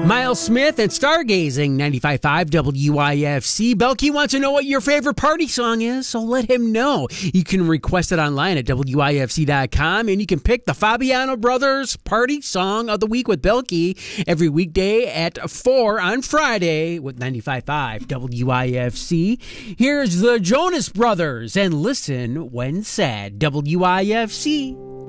Miles Smith and Stargazing, 95.5 WIFC. Belky wants to know what your favorite party song is, so let him know. You can request it online at WIFC.com, and you can pick the Fabiano Brothers Party Song of the Week with Belky every weekday at 4 on Friday with 95.5 WIFC. Here's the Jonas Brothers and Listen When Sad, WIFC.